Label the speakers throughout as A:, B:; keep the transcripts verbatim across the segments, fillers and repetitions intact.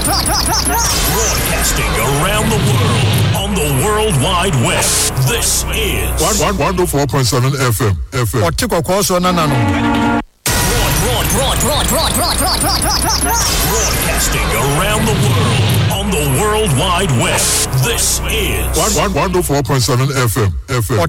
A: Broadcasting around the world on the World Wide Web. This is
B: one oh four point seven F M. F M.
A: Broadcasting around the world on the World Wide Web. This is
B: one oh four point seven F M. F M.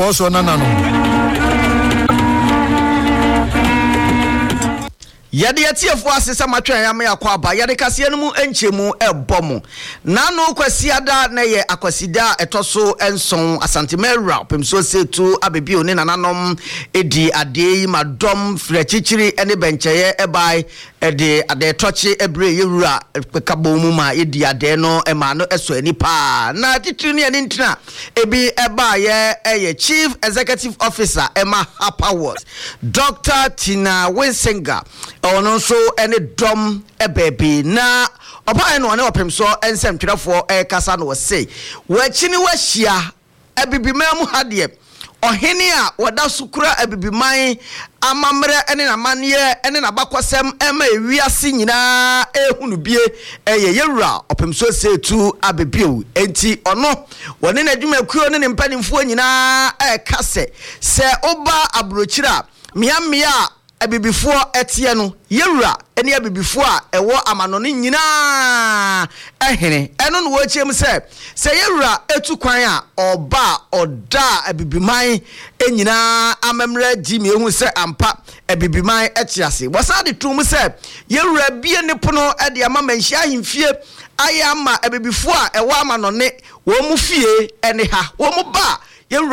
C: Yade atiefo asesa matwen ya me akwaba yade kase no mu enchemu ebomu nanu kwasiada na ye akwasida etoso enson asantemera pemso setu abebi oni nananom edi ade madom frechichiri ene bencheye ebai ede ade tochi ebre yewura kabo mu ma edi ade no ema no eso ani pa na titiri ne ani ntina ebi eba ye eye Chief Executive Officer Emma Powers Doctor Tina Winsinger ono so ene dom e baby na oba no ne opem so ensem twirefo e kasa no say wachini wahia abibimam hade ohene a wada sukura abibiman amamre ene na mane ene na bakwasem ema ewiase nyina ehunu bie eye yewura opem so say tu abebio enti ono wone na dwumakuo ne mpanimfo nyina e kase se oba abrochira miamia abibifo etie no yewura ene abibifo a ewo amanone nyina ehene eno no wachiem se se yewura etu kwan a oba oda abibiman enyina amemra gimi ehu se ampa abibiman etiase wasade tum se yewura bie ne pono ede amamanhia ahemfie ayama abibifo a ewo amanone wo mu fie ene ha wo mu ba On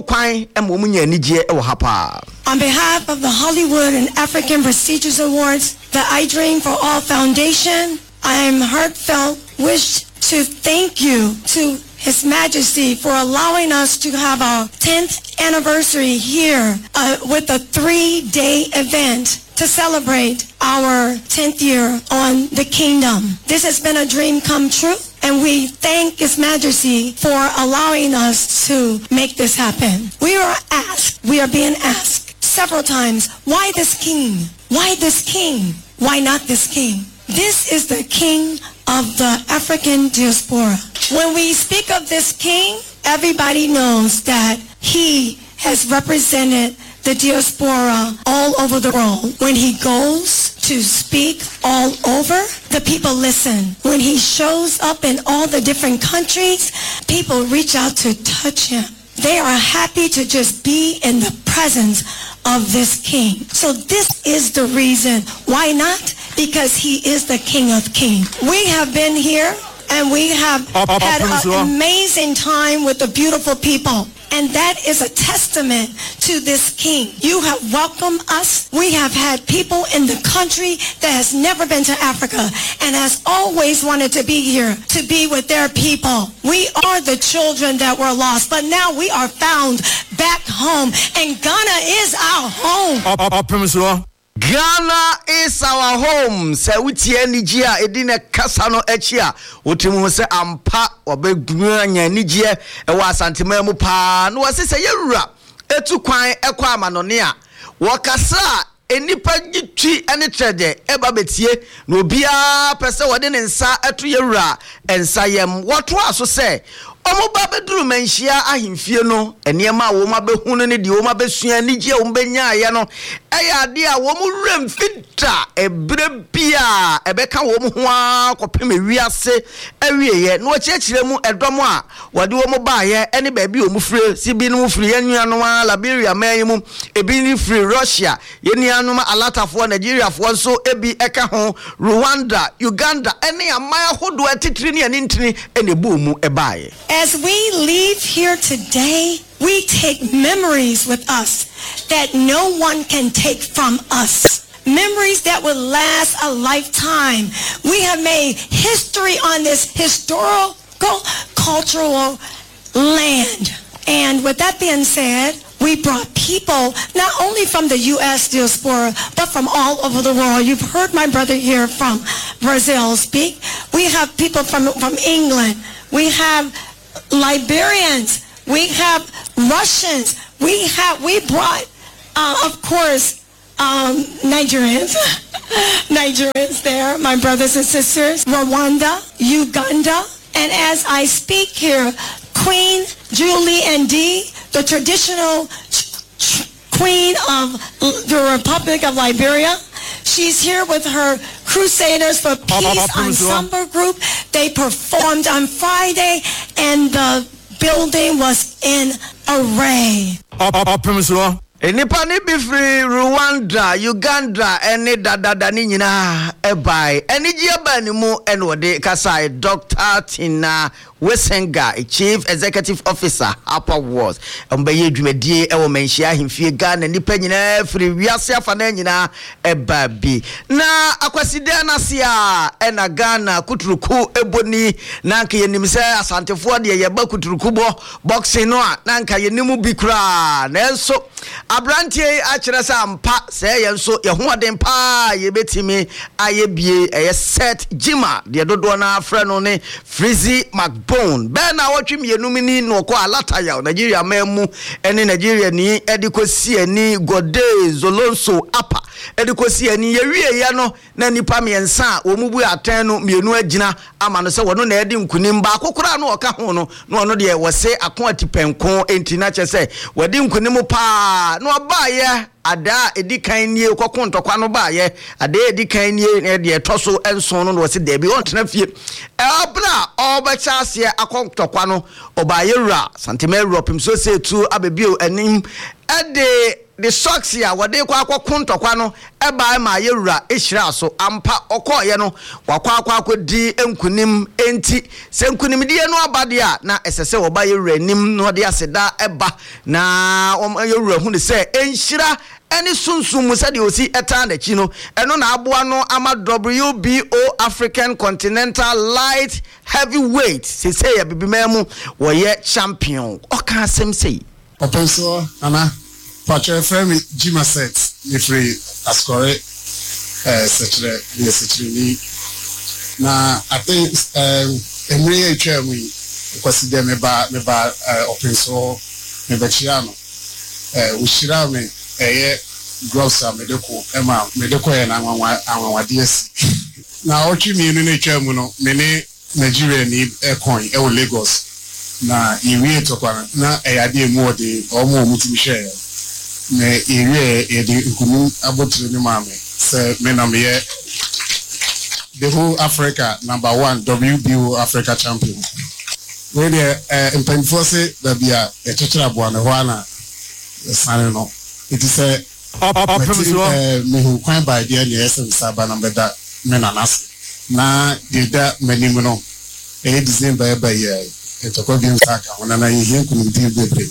D: behalf of the Hollywood and African Prestigious Awards, the I Dream for All Foundation, I am heartfelt wish to thank you to His Majesty for allowing us to have our tenth anniversary here uh, with a three-day event to celebrate our tenth year on the kingdom. This has been a dream come true, and we thank His Majesty for allowing us to make this happen. We are asked, we are being asked several times, why this king? Why this king? Why not this king? This is the king of the African diaspora. When we speak of this king, everybody knows that he has represented the diaspora all over the world. When he goes to speak all over, the people listen. When he shows up in all the different countries, people reach out to touch him. They are happy to just be in the presence of this king. So this is the reason. Why not? Because he is the King of Kings. We have been here and we have had an amazing time with the beautiful people. And that is a testament to this king. You have welcomed us. We have had people in the country that has never been to Africa and has always wanted to be here to be with their people. We are the children that were lost, but now we are found back home, and Ghana is our home.
C: Ghana is our home. Se uti enijia edine kasano echia utimu se ampa wabegwanya enijia ewa asantema mu pa no wase se yewura etu kwan ekwa amanone a wakasa enipa gitwi ene trede eba betie na obia pese wode ne nsa etu yewura ensa yem woto aso se omoba beduru manhia ahemfie no enema wo ma behunu ne de wo ma besua nigye wo benya ye no eya de a wo mu rem fita ebre bia ebeka wo mu ho akopem wiase awieye no chechire mu edom a wode wo mu ba ye ene ba bi wo mu fire sibi no mu fire yanuano a Liberia man mu ebi ni free Russia yenuano ma alatafo Nigeria fo so ebi eka ho Rwanda Uganda ene amaya hodo atitiri ne antini ene bu mu ebaye.
D: As we leave here today, we take memories with us that no one can take from us. Memories that will last a lifetime. We have made history on this historical, cultural land. And with that being said, we brought people not only from the U S diaspora, but from all over the world. You've heard my brother here from Brazil speak. We have people from, from England. We have Liberians, we have Russians, we have we brought uh, of course um, Nigerians, Nigerians there, my brothers and sisters, Rwanda, Uganda, and as I speak here, Queen Julie Ndi, the traditional queen of the Republic of Liberia. She's here with her Crusaders for Peace ensemble group. They performed on Friday and the building was in array.
C: Enipa ni bifri Rwanda, Uganda, eni dadada ni nyina ebai. Eni jiaba ni mu enwode kasai Doctor Tina Wesenga, Chief Executive Officer, Upper Wars. Mbeye dwumedie ewo menhia himfie Ghana nipa nyina firi wiase afana nyina ebabi. Na akwaside na sia ena Ghana kuturuku eboni na nka yenim se asantefo de yeba kuturuku bo boxing no a na nka yenimu bikura na enso abrantie akire sa ampa se yenso ye ho aden pa ye betimi ayebie eye set jima de dodo na afre no ne Frizzy McBone be na wotwem yenumini no ko alata ya Nigeria memu ene Nigeria ni edikosi ani Gode Zolonso apa edikosi ani ye wie ye no na nipa miensa wo mubu aten no mienu agina ama no se wono na edi nkunim ba kokora no oka ho no no no de wose akon atipenko enti na che se wadi nkunim pa no ba ye ada edikan nie kokon ntokwa no ba ye ada edikan nie de etoso enso no no se de bi on tena fie ebra obacha se akon ntokwa no oba ye wura santimeru pimso se tu abebio anim ede the socks ya wade kwa akon ntokwa no eba ma ye wura ehira so ampa okoye no wakwa akwa akodi enkunim enti se enkunim die no abade a na esese oba ye wura nim no de aseda eba na ye wura hu ne se enhira any sunsun musa de osi eta na chi no eno na aboa no ama W B O African Continental Light Heavyweight se se ya bibimemu wo ye champion oka asem sei
E: openso ana Patrick Femi Jima set ni free ascore eh setre ni setre ni na I think um emre etwa mu consider me ba me ba openso me ba chiano eh ushira me eh grossa medeko ema medeko ya na anwa anwa D S na ochi mi nu na etwa mu no me ne Nigeria ni ekon e wo Lagos na iwie tokwa na eyade emu ode omo mutimi share na iwie ede nkunu abotire ni mame se me na me the whole Africa number one W B O Africa champion we there uh, in Penfose da bia e chochira bo na ho ana sane no it is a me who kwan by the N S and Saba number that men anas na de da menim no e December by year e to ko bi nsaka wona na yin kunu di bebre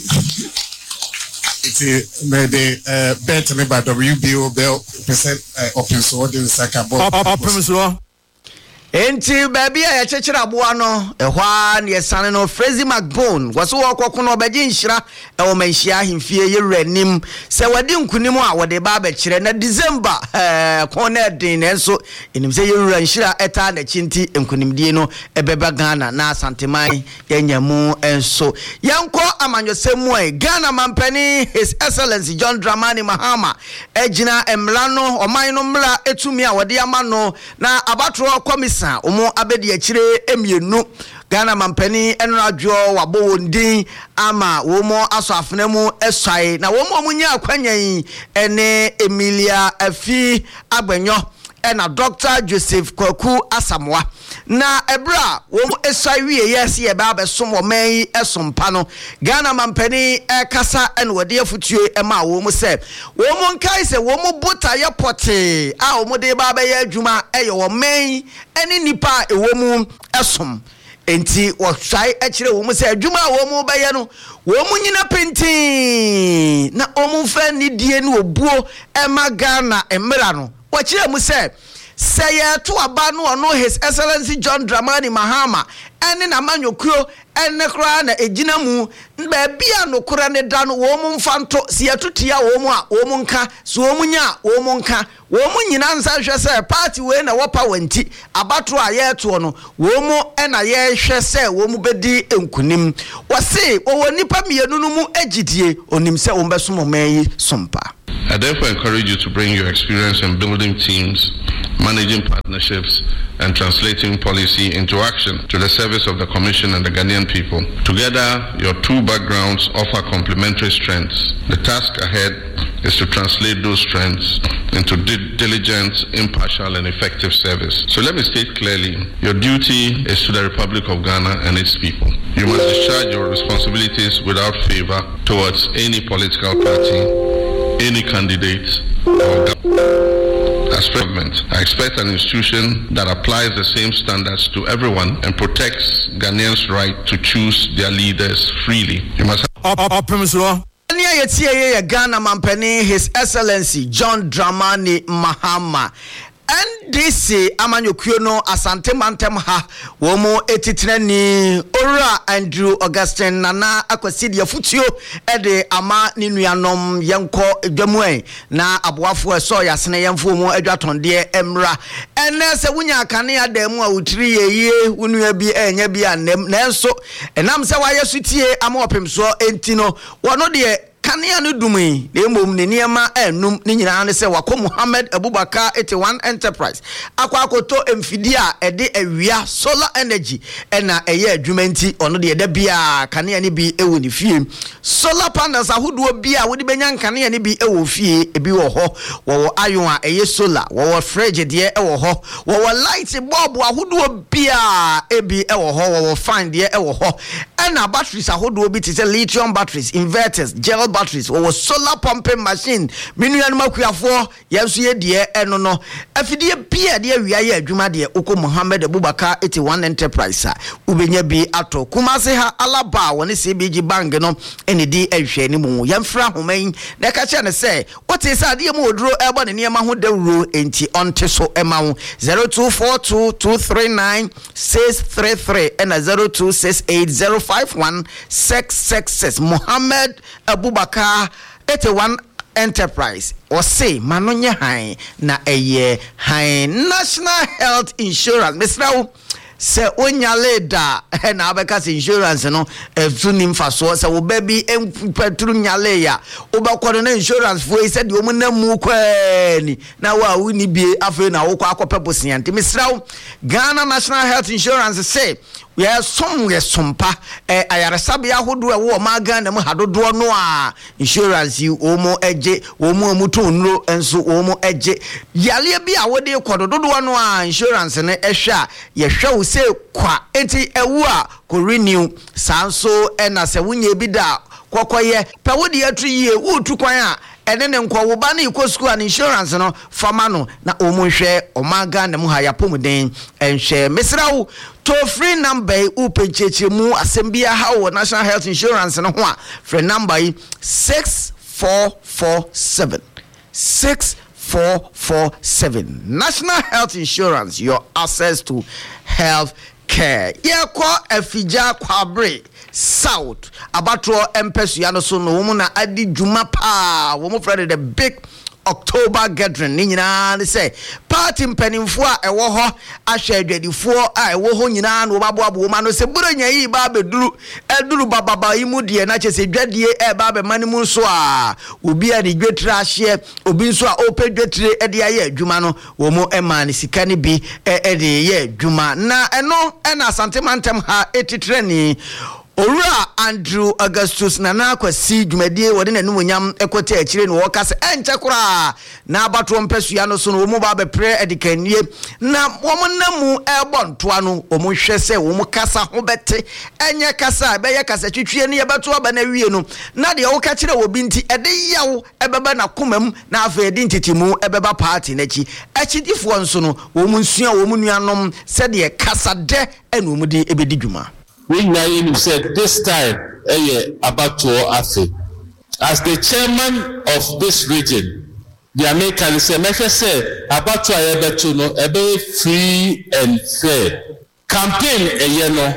E: it's me the bet me by W B O bell percent open so the saka ball
C: enti baby ya chechira aboa no ehwa ne yesane no Frizzy McBone waso wokoko no obaji nhira e wo manhia ahemfie ye ranim se wadi nkunim a wode ba ba kire na December eh kona din enso enim se ye wura nhira eta na chinti nkunimdie no ebeba Ghana na Santeman yenyamu enso yanko amanyosemu ai Ghana mampani His Excellency John Dramani Mahama ejina emlano oman no mra etumi a wode amano na abatro komisa omo abedi akire emienu Ghana mampani enradwo wabo wondin ama womo aso afenemu esai na womo munya akwanyan ene Emilia Afi Agbenyo ena Doctor Joseph Kwaku Asamoah na ebra womo esai wie yes ye ba besom wo man esompa no Ghana mampani ekasa ene wode afutue ema womo se womo nkai se womo buta ye pote a womo de ba ba ye adwuma eye wo man ene nipa e womo esom enti wo hwai akire womo se adwuma womo ba ye no womo nyina penti na omo fa ni die ni obuo ema Ghana emra no wakire mu se say to aba no ono His Excellency John Dramani Mahama ene na manyokuo ene kra na ejina mu ba bia no kra ne da no wo mu mfanto si atutia wo mu a wo mu nka so wo mu nya wo mu nka wo mu nyina nsa hwe se party we na wopa wanti abato a ye to no wo mu ena ye hwe se wo mu bedi enkunim wose wo woni pa mienu no mu agidie onim se wo mbeso mo mai sompa.
F: I therefore encourage you to bring your experience in building teams, managing partnerships, and translating policy into action to the service of the Commission and the Ghanaian people. Together, your two backgrounds offer complementary strengths. The task ahead is to translate those strengths into di- diligent, impartial, and effective service. So let me state clearly, your duty is to the Republic of Ghana and its people. You must discharge your responsibilities without favor towards any political party, any candidate, or government. As government, I expect an institution that applies the same standards to everyone and protects Ghanaians' right to choose their leaders freely. You must have
C: Ghana Mampeni, His Excellency John Dramani Mahama. N D C amanyokuo no asante mantem ha wo mo etitrani ora Andrew Augustine Nana Akwasi de futuo e de ama ne nuanom yenko dwamuen na aboafo eso yasene yemfo mu adwatonde emra ene se wunya kane adamu a wutiri yeye wunua bi enya bi anem nanso enam se waye sutie ama opemso entino wono de Kania no dumi de mom ne niema enum ne nyina ne se wako Muhammad Abubakar eighty-one Enterprise akwa akoto emfidi a ede awia solar energy ena eye adwumanti ono de da bia kania ne bi ewo ne fie solar panels ahodo bia wodi benya kania ne bi ewo fie ebi wo ho wo ayon a eye solar wo fridge de ewo ho wo light bulb ahodo bia ebi ewo ho wo fan de ewo ho ena batteries ahodo bi te lithium batteries inverters gel batteries or solar pumping machine minu anu makuafo yenso ye de eno no afidie bia de awia ye adwuma de oko Muhammad Abubakar eighty-one Enterprise a ubenya bi ato Kumasi ha Alaba woni C B G bank no ene di ehwe ni mu yemfra homan na ka che ne se wote sa de mu oduro ebo ne niema ho dawuro enti onte so ema wo zero two four two two three nine six three three and zero two six eight zero five one six six six Muhammad Abubakar eighty-one Enterprise or say manonya hai na eye hai National Health Insurance Misrao se onyale da na abeka insurance no efunim faso se wo baby empatru nyale ya obakoro na insurance fo se de omunamu kwani na wa wuni bie afi na wo kwa akopebosia ntimi Misrao Ghana National Health Insurance say we are somewhere sompa eh ayaresabe ahodo e wo ma Ghana mu hadodo no a insurance yi omo eje omo amuto nro enso omo eje yale bi a wode kododo no a insurance ne ehwe a ye hwe se kwa enti ewu a ko renew sanso e na se wunye bi da kokoye pa wode atu yie wutu kwan a ene ne nkwa wo ba na ikosuku an insurance no fama no na omo hwe omaga na mu ha yapomuden enhwe mesrawo to free number upencheche mu asembia ha wo National Health Insurance no ho a free number six four four seven six four four seven National Health Insurance, your access to health care. Yeko efija kwabre South abatro empesu ya no so no wo na adi djuma pa wo mo friend the big October gathering ni nyina ne say party mpanimfo a ewo ho ahwe adwadifo a ewo ho nyina no baboabo ma no se buronya yi ba beduru eduru bababa yi mu de na chese dwadie e ba be manimu so a obi a de dwetire ahye obi nso a ope dwetire e de aye adwuma no wo mo ema ne sika ne bi e de ye adwuma na eno e na santemantem ha etitre ni Ora Andrew Augustus Nana Akwasi dwumadie wode nanu nyam ekote akire no wokase enche kura na abato mpesu ya no so no mu ba be pre edikanie na womonamu ebo ntoa no omu hwe se wo mu kasa ho bete enye kasa be ye kasa twitwie ne ye beto aba na wie no na de wo ka kire wo bi nti ede yawo ebeba na komam na afa edi ntitimu ebeba party na chi achidifo nso no wo mu nsua wo mu nuanom se de kasa de enu mu de ebedi dwuma.
G: We Naim said this time eh, about to Afe. As the chairman of this region, the American said, Mesha said about to no ebe free and fair campaign. Eh, you know,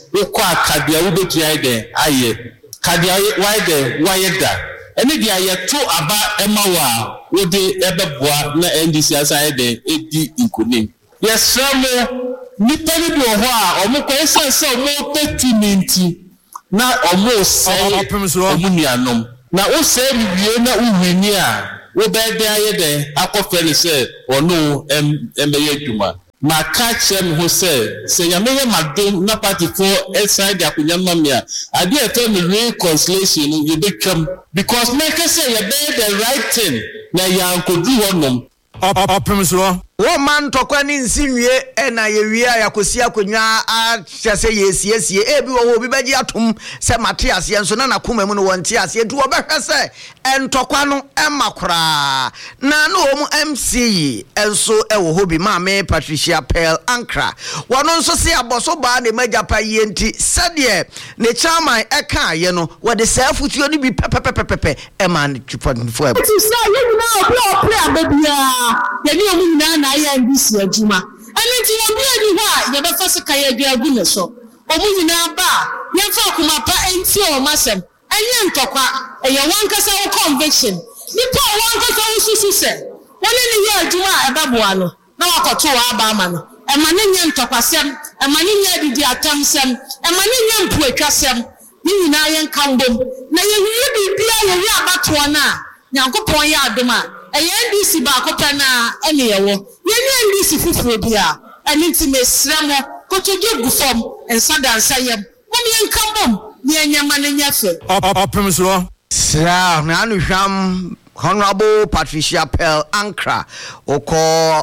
G: wokɔ akadia wobetua de aye kadia wide wide ene dia yeto aba ema wa wode ebeboa na N D C aside de edi nkonim yesramo nipa ni bi ho a omukọ esanse omo petiminti na omo se omo nuanom na o se biwie na uwini a wo be de aye de akofele se ono em emeye dwuma ma ka chem ho se se yameye madom na party for inside akunyama me a ade eto me reconciliation you become because make say you be the right thing na yankodu honom
C: opemso wo man tokwa ni nsinwie e na ye wie ayakosi akonwa a kyase yesiesie e bi wo obi beji atom se Matias ye nso na nakoma mu no wonte ase edu obehwe se entokwa no emakora na no omu M C enso e wo hobi maame Patricia Pearl Ankra wono nso se aboso ba na magapa yenti sade ne chairman e ka ye no wo de safutuo ni bi pepepepepe e man twuponfo e
H: ti sa ye ni na obi o play ababia ye ni omu na na ya ndisi adwuma ene ti obi ani ho a ye be fase ka ye dua gu ne so omu nyina ba ye fa kuma pa enti o masem enye ntokwa eye wankasa wo conviction nipa wankasa wo susu se woni ni ye adwuma e beboa no na wakoto wa aba ama no e ma ne nye ntokwasem e ma ne nye didi atamsem e ma ne nye mpu atwasem ni nyina ye nkambom na ye wi bibia ye wi abato na nyankopon ye adoma eye N D C ba akopɛ na ene ye wo ye ni N D C fufuro bia ene ti mesramo kotoge gufom ensa dansa yem mo ye nkambom ni enyama ne nyafe
C: opemso sra na anu hwam Honorable Patricia Pearl Ankra oko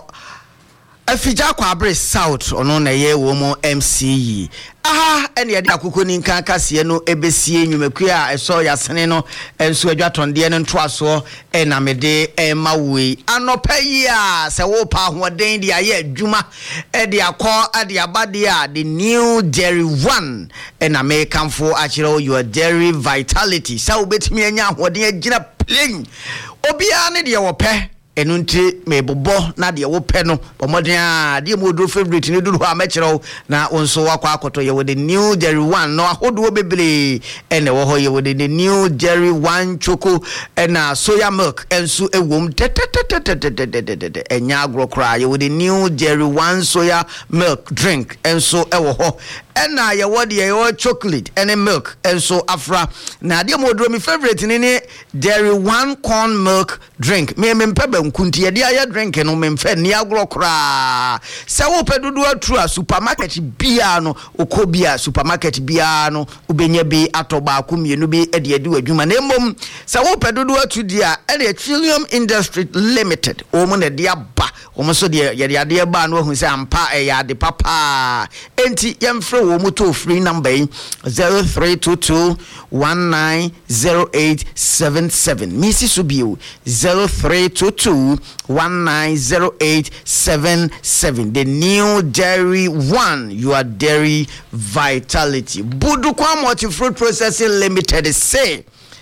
C: afija kwa abre South ono na ye wo mo M C aha ene ye de akoko ni nkan kase no ebesie nwumaku a eso yasene no enso adwatonde ne ntoaso e na mede e mawe anopayi a se wo pa hoden de aye adwuma e de akọ ade abade a the new Dairy One e na me kamfo akire your dairy vitality sa obetimi anya hoden agina plain obia ne de wo pe enunti mebobo na de wo pe no omoden a de modro favorite ne duru ha mekiro na onso wakwa akoto ye with the new Dairy One no ahodo bebre ene wo ho ye with the new Dairy One choco na soya milk enso ewom tetetetetetete enya agro kra ye with the new Dairy One soya milk drink enso ewo ho ena ye wo de ye chocolate ene milk enso afra na de modro mi favorite ne ne Dairy One corn milk drink me me mpebe nkunti ye de aye drink no me mfa ni agro kra se wo pedudu atru a supermarket bia no okobia supermarket bia no ubenya bi atoba akumienu bi ede ede wadwuma na emom se wo pedudu atu dia ene Trillium Industry Limited o mo na dia ba o mo so de ye de ade ba no hu se ampa e ya de papa enti yemfre wo mo to free number zero three two two one nine zero eight seven seven misi subio zero three two two one nine zero eight seven seven the new Dairy One your dairy vitality Budu Kwa Multi Fruit Processing Limited say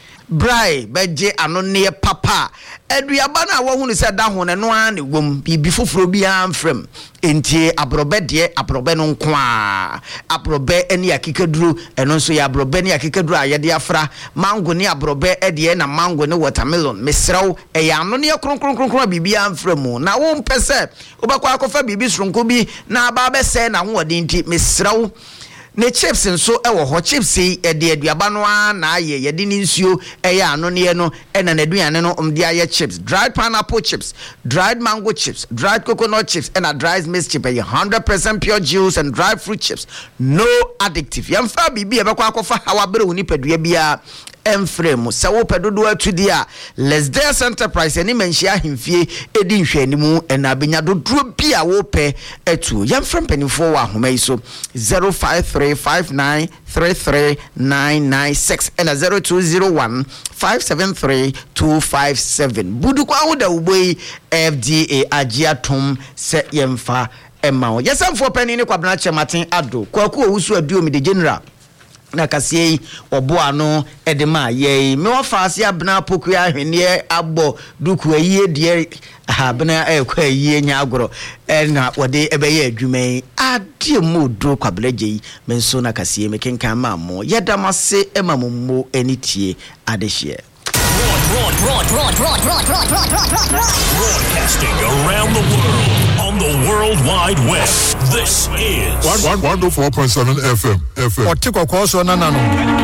C: Brai beje anone papa eduaba na wo hunu se da ho ne no an wom bibi foforo bia mfrem enti abrobe de abrobe no nko a abrobe eni akikaduru eno nso ya abrobe ni akikaduru ayede afra mango ni abrobe ede na mango ni watermelon mesrew e ya anone kronkronkronkron bibia mfrem na wo mpese obakwa akofa bibi sronko bi na aba be se na ho ode enti mesrew ne chips nso ewo ho chips e de aduaba no na aye ye de ni nsuo e ya ano ne no e na naduane no omde aye chips dried pineapple chips dried mango chips dried coconut chips and a dried maize chip e one hundred percent pure juice and dried fruit chips no addictive yamfa bibi e be kwa akofa hawabere oni padua bia emfrem se wo pedodo atudi a let's dare enterprise any menhia hemfie edi nhwanimu ena benya dodro bia wo pe etu yamfrem penifo wa homa iso zero five three five nine three three nine nine six and a zero two zero one five seven three two five seven budu kwa woda uboi F D A agiatom se yemfa ema yesamfo penini kwa bna chematin ado kwa ku owusu aduo mi de general na kasie oboa no edema ye me wafase abna poku ahwene abo duku ayie de abna ekwa ayie nya agoro na wode ebeye adwuma ade modu kwablaje me nso na kasie me kenkan ma mo yedamase emammo enitie adehye
A: Broadcasting around the world on the World Wide Web. This is
B: one oh four point seven F M. F M.
C: Otiko koso nanano.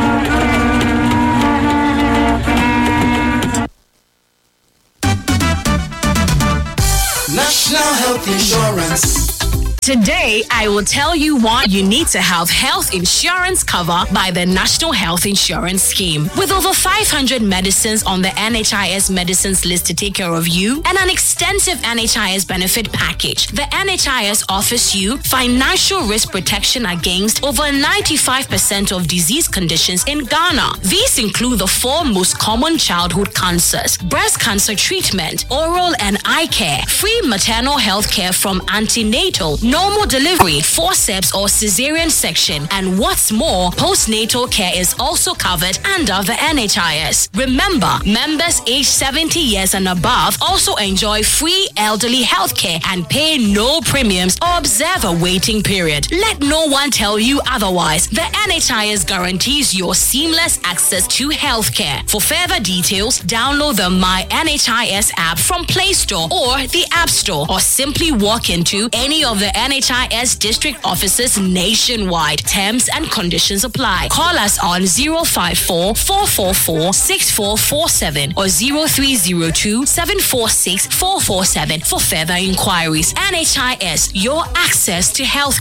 I: National Health Insurance.
J: Today, I will tell you why you need to have health insurance cover by the National Health Insurance Scheme. With over five hundred medicines on the N H I S medicines list to take care of you and an extensive N H I S benefit package, the N H I S offers you financial risk protection against over ninety-five percent of disease conditions in Ghana. These include the four most common childhood cancers: breast cancer treatment, oral and eye care, free maternal health care from antenatal, normal delivery, forceps or cesarean section, and what's more, postnatal care is also covered under the N H I S. Remember, members aged seventy years and above also enjoy free elderly health care and pay no premiums or observe a waiting period. Let no one tell you otherwise. The N H I S guarantees your seamless access to health care. For further details, download the My N H I S app from Play Store or the App Store, or simply walk into any of the N H I S district offices nationwide. Terms and conditions apply. Call us on zero five four, four four four, six four four seven or zero three zero two, seven four six, four four seven for further inquiries. N H I S, your access to health